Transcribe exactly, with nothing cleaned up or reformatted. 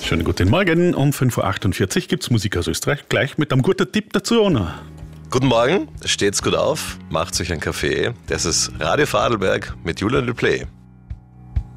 Schönen guten Morgen. Um fünf Uhr achtundvierzig gibt es Musik aus Österreich. Gleich mit einem guten Tipp dazu, Ona. Guten Morgen, steht's gut auf, macht euch einen Kaffee. Das ist Radio Vorarlberg mit Julian Duplay.